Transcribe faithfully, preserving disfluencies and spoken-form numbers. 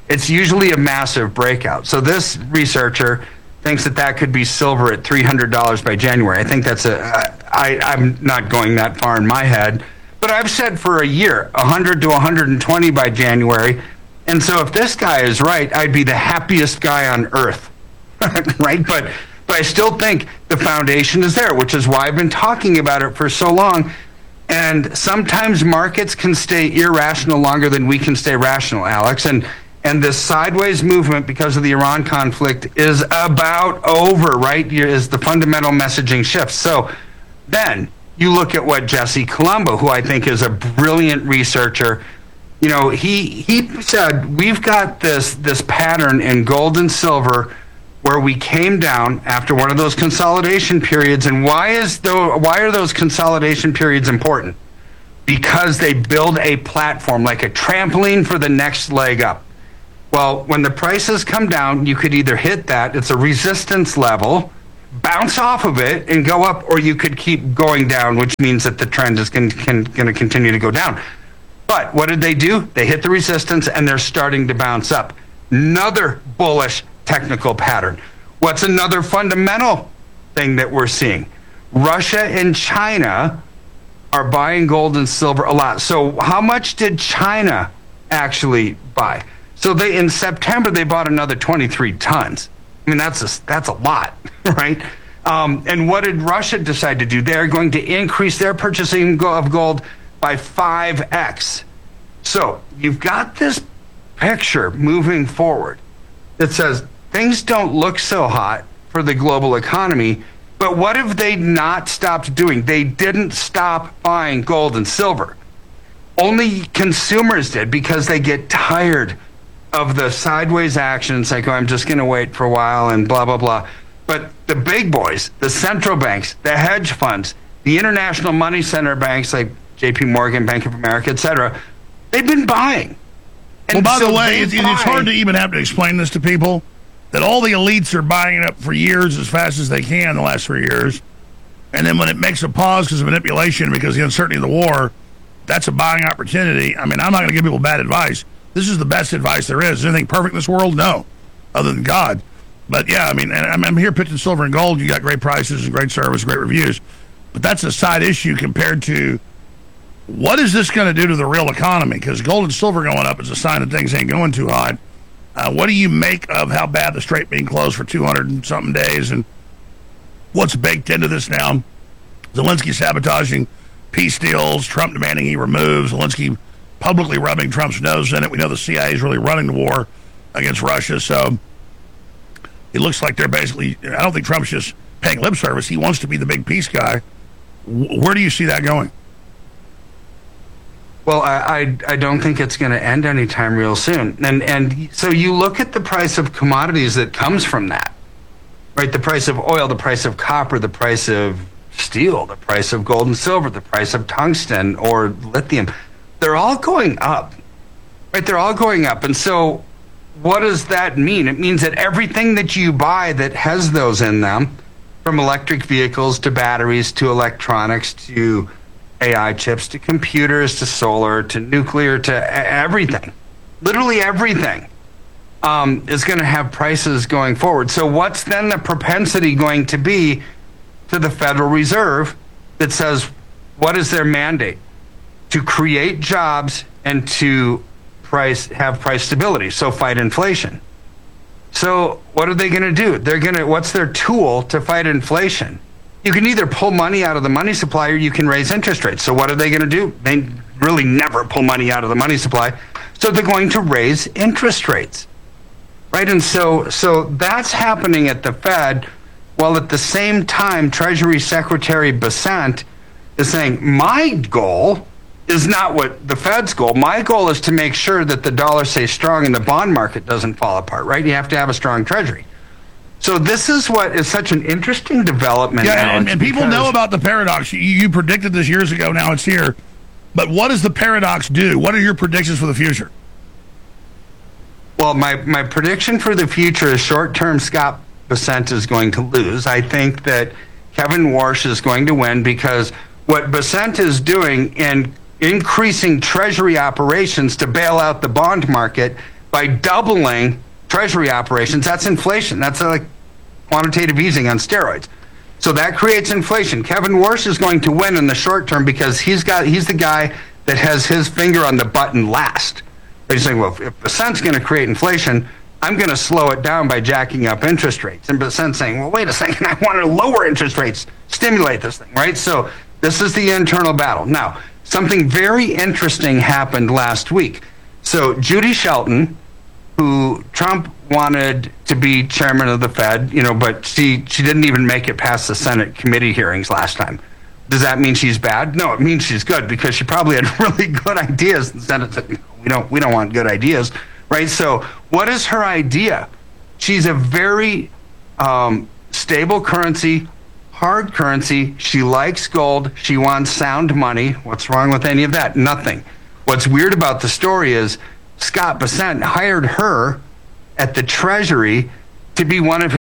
it's usually a massive breakout. So this researcher thinks that that could be silver at three hundred dollars by January. I think that's a, I, I'm not going that far in my head, but I've said for a year, one hundred to one hundred twenty by January. And so if this guy is right, I'd be the happiest guy on earth, right? But, but I still think the foundation is there, which is why I've been talking about it for so long. And sometimes markets can stay irrational longer than we can stay rational, Alex. And And this sideways movement because of the Iran conflict is about over, right? Is the fundamental messaging shift. So then you look at what Jesse Colombo, who I think is a brilliant researcher, you know, he he said, we've got this this pattern in gold and silver where we came down after one of those consolidation periods. And why is the, why are those consolidation periods important? Because they build a platform, like a trampoline for the next leg up. Well, when the prices come down, you could either hit that, it's a resistance level, bounce off of it and go up, or you could keep going down, which means that the trend is going to continue to go down. But what did they do? They hit the resistance and they're starting to bounce up. Another bullish technical pattern. What's another fundamental thing that we're seeing? Russia and China are buying gold and silver a lot. So how much did China actually buy? So they in September, they bought another twenty-three tons. I mean, that's a, that's a lot, right? Um, and what did Russia decide to do? They're going to increase their purchasing of gold by five x. So you've got this picture moving forward that says things don't look so hot for the global economy, but what have they not stopped doing? They didn't stop buying gold and silver. Only consumers did, because they get tired of the sideways actions, like, oh, I'm just going to wait for a while and blah, blah, blah. But the big boys, the central banks, the hedge funds, the international money center banks like J P Morgan, Bank of America, et cetera, they've been buying. And well, by so the way, it's, it's hard to even have to explain this to people, that all the elites are buying it up for years as fast as they can the last three years. And then when it makes a pause because of manipulation, because of the uncertainty of the war, that's a buying opportunity. I mean, I'm not going to give people bad advice. This is the best advice there is. Is anything perfect in this world? No, other than God. But yeah, I mean, and I'm here pitching silver and gold. You got great prices and great service, great reviews. But that's a side issue compared to what is this going to do to the real economy? Because gold and silver going up is a sign that things ain't going too hot. Uh, what do you make of how bad the Strait being closed for two hundred and something days, and what's baked into this now? Zelensky sabotaging peace deals, Trump demanding he removes, Zelensky publicly rubbing Trump's nose in it. We know the C I A is really running the war against Russia, so it looks like they're basically, I don't think Trump's just paying lip service. He wants to be the big peace guy. Where do you see that going? Well, I, I, I don't think it's going to end anytime real soon. And and so you look at the price of commodities that comes from that, right? The price of oil, the price of copper, the price of steel, the price of gold and silver, the price of tungsten or lithium. They're all going up, right? They're all going up. And so what does that mean? It means that everything that you buy that has those in them, from electric vehicles to batteries to electronics to A I chips to computers to solar to nuclear to everything, literally everything, um, is going to have prices going forward. So what's then the propensity going to be to the Federal Reserve that says, what is their mandate? To create jobs and to price have price stability, so fight inflation. So what are they going to do? They're going to, what's their tool to fight inflation? You can either pull money out of the money supply or you can raise interest rates. So what are they going to do? They really never pull money out of the money supply. So they're going to raise interest rates, right? And so so that's happening at the Fed, while at the same time, Treasury Secretary Bessent is saying, my goal is not what the Fed's goal. My goal is to make sure that the dollar stays strong and the bond market doesn't fall apart, right? You have to have a strong Treasury. So this is what is such an interesting development. Yeah, and, and people know about the paradox. You, you predicted this years ago. Now it's here. But what does the paradox do? What are your predictions for the future? Well, my, my prediction for the future is short-term Scott Bessent is going to lose. I think that Kevin Warsh is going to win, because what Bessent is doing in increasing Treasury operations to bail out the bond market by doubling Treasury operations. That's inflation. That's like quantitative easing on steroids. So that creates inflation. Kevin Warsh is going to win in the short term because he's got he's the guy that has his finger on the button last. He's saying, well, if Bessent's going to create inflation, I'm going to slow it down by jacking up interest rates. And Bessent's saying, well, wait a second, I want to lower interest rates, stimulate this thing, right? So this is the internal battle. Now, something very interesting happened last week. So Judy Shelton, who Trump wanted to be chairman of the Fed, you know, but she, she didn't even make it past the Senate committee hearings last time. Does that mean she's bad? No, it means she's good because she probably had really good ideas. The Senate said, we don't, we don't want good ideas, right? So what is her idea? She's a very um, stable currency, hard currency. She likes gold. She wants sound money. What's wrong with any of that? Nothing. What's weird about the story is Scott Bessent hired her at the Treasury to be one of his